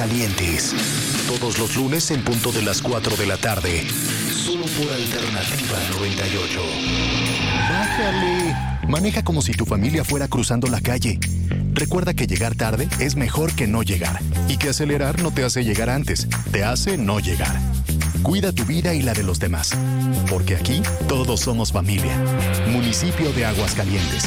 Calientes. Todos los lunes en punto de las 4 de la tarde. Solo por Alternativa 98. Bájale. Maneja como si tu familia fuera cruzando la calle. Recuerda que llegar tarde es mejor que no llegar. Y que acelerar no te hace llegar antes, te hace no llegar. Cuida tu vida y la de los demás. Porque aquí todos somos familia. Municipio de Aguascalientes.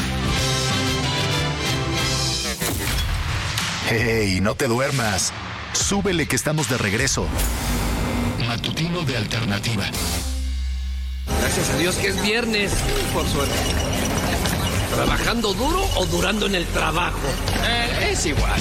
¡Hey! No te duermas. Súbele que estamos de regreso. Matutino de Alternativa. Gracias a Dios que es viernes, por suerte. ¿Trabajando duro o durando en el trabajo? Es igual.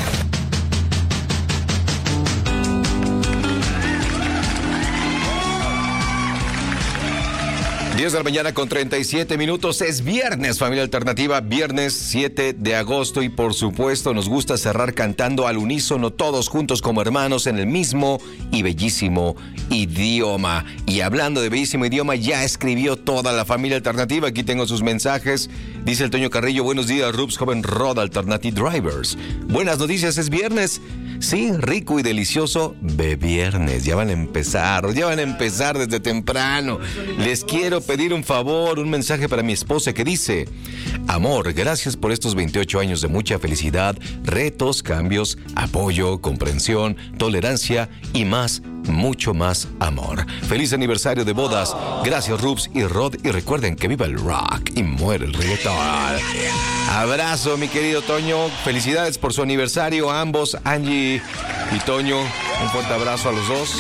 10 de la mañana con 37 minutos. Es viernes, familia alternativa, viernes 7 de agosto y por supuesto nos gusta cerrar cantando al unísono todos juntos como hermanos en el mismo y bellísimo idioma. Y hablando de bellísimo idioma, ya escribió toda la familia alternativa. Aquí tengo sus mensajes. Dice el Toño Carrillo, buenos días, Rubs, joven Rod, Alternative Drivers. Buenas noticias, es viernes. Sí, rico y delicioso de viernes. Ya van a empezar desde temprano. Les quiero pedir un favor, un mensaje para mi esposa que dice: amor, gracias por estos 28 años de mucha felicidad, retos, cambios, apoyo, comprensión, tolerancia y más, mucho más amor. Feliz aniversario de bodas. Gracias, Rubs y Rod, y recuerden que viva el rock y muere el reggaetón. Abrazo, mi querido Toño. Felicidades por su aniversario a ambos, Angie y Toño. Un fuerte abrazo a los dos.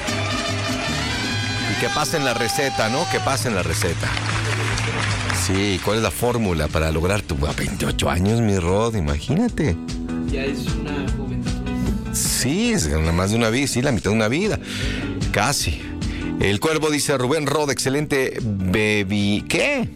Y que pasen la receta, ¿no? Que pasen la receta. Sí, ¿cuál es la fórmula para lograr tu 28 años, mi Rod? Imagínate. Ya es una juventud. Sí, es más de una vida, sí, la mitad de una vida. Casi. El Cuervo dice: Rubén Rod, excelente ¿qué?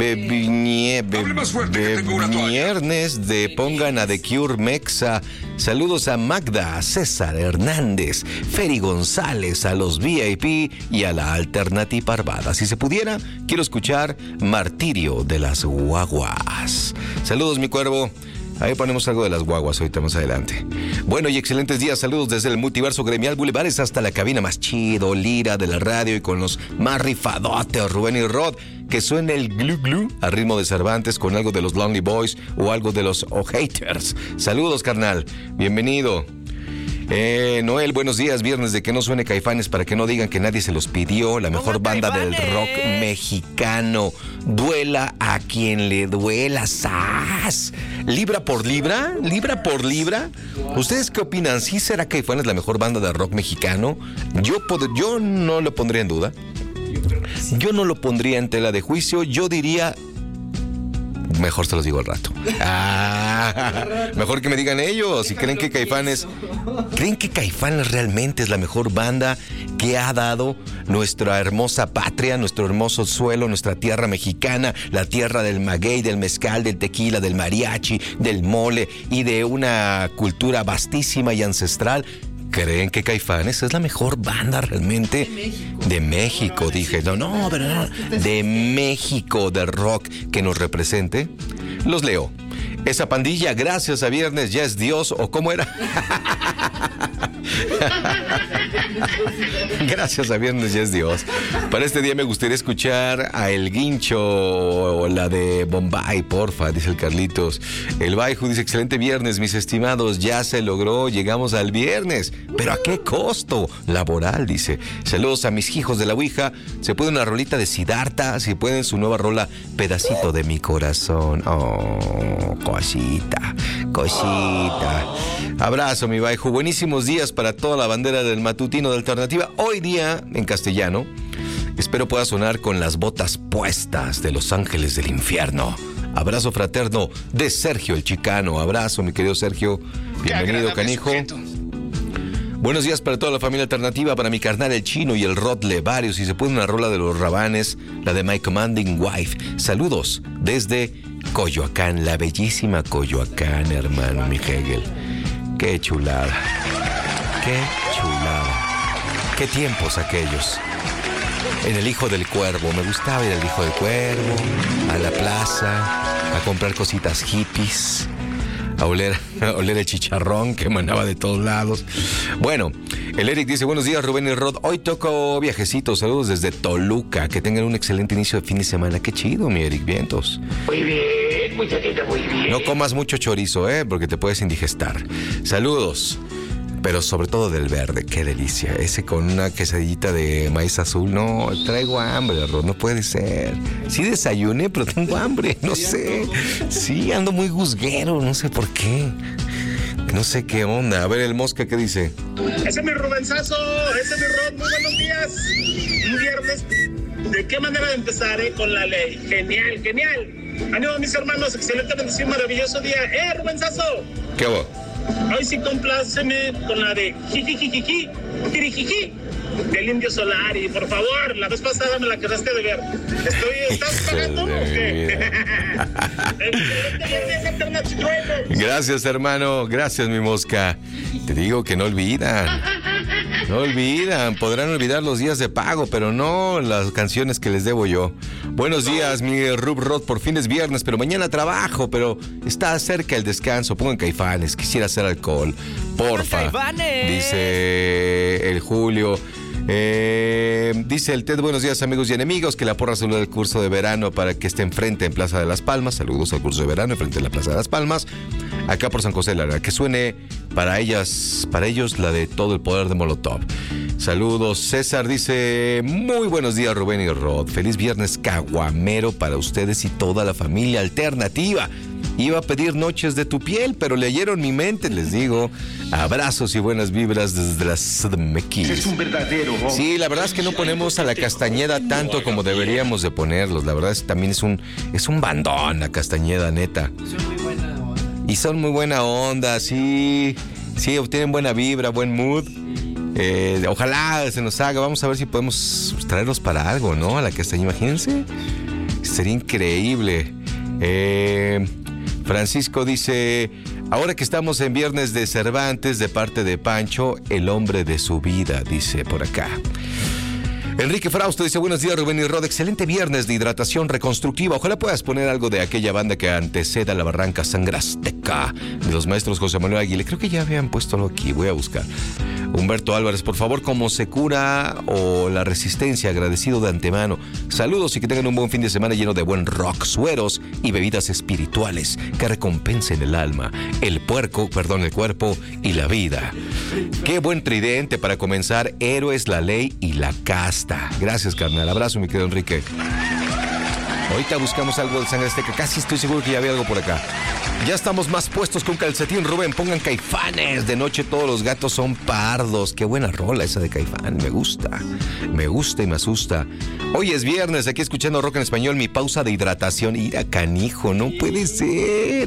Viernes de Pongan a The Cure Mexa. Saludos a Magda, a César Hernández, Feri González, a los VIP y a la Alternativa Arvada. Si se pudiera, quiero escuchar Martirio de las Guaguas. Saludos, mi Cuervo. Ahí ponemos algo de las guaguas ahorita más adelante. Bueno, y excelentes días. Saludos desde el Multiverso Gremial Bulevares hasta la cabina más chido, lira de la radio y con los más rifadotes, Rubén y Rod. Que suene el glu glu a ritmo de Cervantes con algo de los Lonely Boys o algo de los Haters. Saludos, carnal. Bienvenido. Noel, buenos días. Viernes de que no suene Caifanes para que no digan que nadie se los pidió. La mejor banda del rock mexicano. Duela a quien le duela. ¡Sas! ¿Libra por libra? ¿Ustedes qué opinan? ¿Sí será Caifanes la mejor banda de rock mexicano? Yo no lo pondría en duda. Yo no lo pondría en tela de juicio. Yo diría... Mejor se los digo al rato. Mejor que me digan ellos. Si creen que Caifanes realmente es la mejor banda que ha dado nuestra hermosa patria, nuestro hermoso suelo, nuestra tierra mexicana, la tierra del maguey, del mezcal, del tequila, del mariachi, del mole y de una cultura vastísima y ancestral. ¿Creen que Caifanes es la mejor banda realmente? De México, dije. No, pero no. De México, de rock que nos represente. Los leo. Esa pandilla, gracias a viernes, ya es Dios, ¿o cómo era? Gracias a viernes, ya es Dios. Para este día me gustaría escuchar a El Guincho o la de Bombay, porfa, dice el Carlitos. El Baiju dice: excelente viernes, mis estimados, ya se logró, llegamos al viernes. ¿Pero a qué costo laboral? Dice. Saludos a mis hijos de la Ouija. ¿Se puede una rolita de Siddhartha? Si pueden, su nueva rola, Pedacito de mi corazón. Oh, cosita. Abrazo, mi Baiju. Buenísimos días para toda la bandera del matutino de Alternativa. Hoy día, en castellano, espero pueda sonar con las botas puestas de los ángeles del infierno. Abrazo fraterno de Sergio el Chicano. Abrazo, mi querido Sergio. Bienvenido, canijo. Sujeto. Buenos días para toda la familia alternativa, para mi carnal el Chino y el Rod Levarios. Si se puede una rola de los Rabanes, la de My Commanding Wife. Saludos desde Coyoacán, la bellísima Coyoacán, hermano, mi Hegel. Qué chulada. Qué chulada. Qué tiempos aquellos. En el Hijo del Cuervo. Me gustaba ir al Hijo del Cuervo, a la plaza, a comprar cositas hippies, a oler el chicharrón que emanaba de todos lados. Bueno, el Eric dice, buenos días Rubén y Rod, hoy toco viajecito, saludos desde Toluca, que tengan un excelente inicio de fin de semana. Qué chido, mi Eric, vientos. Muy bien, muchachita, muy bien. No comas mucho chorizo, porque te puedes indigestar. Saludos. Pero sobre todo del verde, qué delicia. Ese con una quesadillita de maíz azul. No, traigo hambre, Rod, no puede ser. Sí desayuné, pero tengo hambre, no sé. Sí, ando muy guzguero, no sé por qué. No sé qué onda. A ver, el Mosca, ¿qué dice? Ese es mi Rubensazo, ese es mi Rod, muy buenos días. Un viernes. ¿De qué manera de empezar, con la ley? Genial, genial. Ánimo, mis hermanos, excelente, bendecido, maravilloso día. Rubensazo. ¿Qué hago? Hoy sí compláceme con la de jijijijiji, jirijiji, del Indio Solari, por favor. La vez pasada me la quedaste de ver. ¿Estás pagando o qué? Gracias, hermano. Gracias, mi Mosca. Te digo que no olvidan. No olvidan. Podrán olvidar los días de pago, pero no las canciones que les debo yo. Buenos días, mi Rub Rod. Por fin es viernes, pero mañana trabajo, pero está cerca el descanso. Pongan Caifanes. Quisiera hacer alcohol. Porfa. Dice el Julio. Dice el Ted, buenos días amigos y enemigos, que la porra saluda del curso de verano para que esté enfrente en Plaza de las Palmas. Saludos al curso de verano enfrente de la Plaza de las Palmas, acá por San José Lara, que suene para ellos la de Todo el Poder de Molotov. Saludos. César dice, muy buenos días Rubén y Rod, feliz viernes caguamero para ustedes y toda la familia alternativa. Iba a pedir Noches de tu piel, pero leyeron mi mente, les digo. Abrazos y buenas vibras desde la CDMX. Es un verdadero hombre. Sí, la verdad es que no ponemos a la Castañeda tanto como deberíamos de ponerlos. La verdad es que también es un bandón la Castañeda, neta. Son muy buena onda. Y son muy buena onda, sí. Sí, obtienen buena vibra, buen mood. Ojalá se nos haga. Vamos a ver si podemos traerlos para algo, ¿no? A la Castañeda, imagínense. Sería increíble. Francisco dice, ahora que estamos en viernes de Cervantes, de parte de Pancho, el hombre de su vida, dice por acá. Enrique Frausto dice, buenos días Rubén y Rod, excelente viernes de hidratación reconstructiva. Ojalá puedas poner algo de aquella banda que anteceda la Barranca Sangre Azteca, de los maestros José Manuel Aguilera. Creo que ya habían puesto algo aquí, voy a buscar. Humberto Álvarez, por favor, ¿cómo se cura o la resistencia? Agradecido de antemano. Saludos y que tengan un buen fin de semana lleno de buen rock, sueros y bebidas espirituales que recompensen el alma, el cuerpo y la vida. Qué buen tridente para comenzar, héroes, la ley y la casta. Gracias, carnal. Abrazo, mi querido Enrique. Ahorita buscamos algo del Sangre Azteca. Casi estoy seguro que ya había algo por acá. Ya estamos más puestos que un calcetín, Rubén. Pongan Caifanes. De noche todos los gatos son pardos. Qué buena rola esa de Caifán. Me gusta y me asusta. Hoy es viernes, aquí escuchando rock en español. Mi pausa de hidratación. Ira, canijo. No puede ser.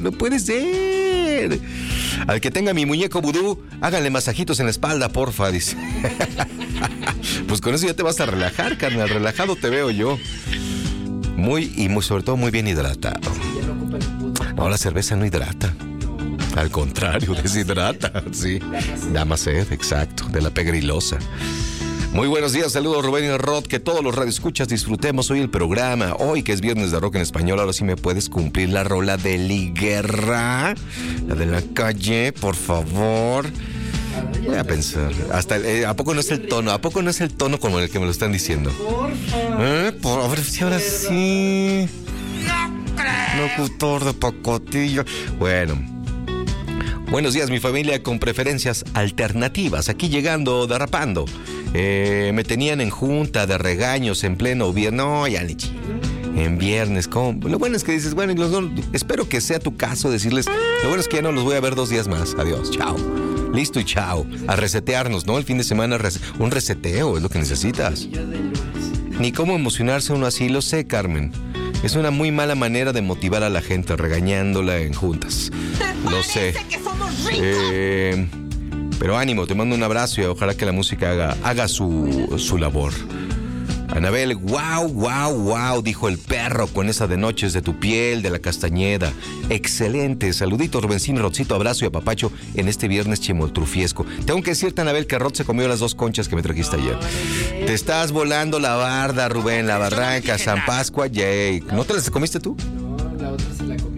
Al que tenga mi muñeco vudú, háganle masajitos en la espalda, porfa, dice. Pues con eso ya te vas a relajar, carnal. Relajado te veo yo. Sobre todo muy bien hidratado. No, la cerveza no hidrata. Al contrario, deshidrata, sí. Da más sed, exacto, de la pegrilosa. Muy buenos días, saludos Rubén y Rod, que todos los radioescuchas disfrutemos hoy el programa. Hoy que es viernes de rock en español, ahora sí me puedes cumplir la rola de Liguerra, la de la calle, por favor. Voy a pensar. ¿A poco no es el tono? ¿A poco no es el tono como el que me lo están diciendo? A ver si ahora sí. Locutor de pacotillo. Bueno. Buenos días, mi familia con preferencias alternativas. Aquí llegando, derrapando. Me tenían en junta de regaños en pleno viernes. No, ya ni en viernes. ¿Cómo? Lo bueno es que dices, bueno, espero que sea tu caso decirles, lo bueno es que ya no los voy a ver 2 días más. Adiós, chao. Listo y chao. A resetearnos, ¿no? El fin de semana, un reseteo es lo que necesitas. Ni cómo emocionarse uno así, lo sé, Carmen. Es una muy mala manera de motivar a la gente, regañándola en juntas. Lo sé. Que somos ricos. Pero ánimo, te mando un abrazo y ojalá que la música haga su labor. Anabel, wow, dijo el perro con esa de Noches de tu piel, de la Castañeda. Excelente, saluditos, Rubencín, Rodcito, abrazo y apapacho en este viernes chimoltrufiesco. Tengo que decirte, Anabel, que Rod se comió las 2 conchas que me trajiste ayer. Te estás volando la barda, Rubén, la Barranca, San Pascua, yay. ¿No te las comiste tú? No, la otra se la comí.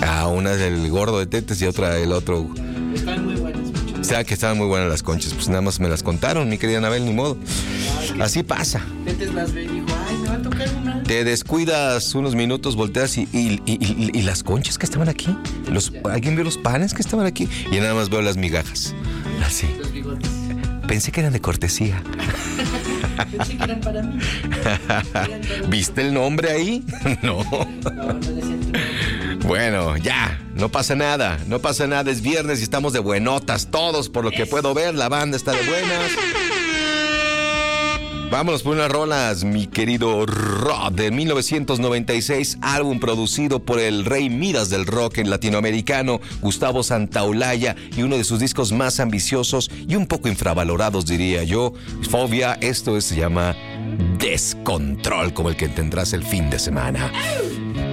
Una del gordo de Tetes y otra el otro. Estaban muy buenas, mucho. O sea, que estaban muy buenas las conchas. Pues nada más me las contaron, mi querida Anabel, ni modo. Así pasa. Tetes las ve y dijo, ay, me va a tocar una. Te descuidas unos minutos, volteas y las conchas que estaban aquí. ¿Alguien vio los panes que estaban aquí? Y nada más veo las migajas. Así. Los bigotes. Pensé que eran de cortesía. Pensé que eran para mí. ¿Viste el nombre ahí? No. No decía tu nombre. Bueno, ya, no pasa nada, es viernes y estamos de buenotas todos, por lo que puedo ver, la banda está de buenas. Vámonos por unas rolas, mi querido Rod, de 1996, álbum producido por el rey Midas del rock en latinoamericano, Gustavo Santaolalla, y uno de sus discos más ambiciosos y un poco infravalorados, diría yo, Fobia. Esto se llama Descontrol, como el que tendrás el fin de semana.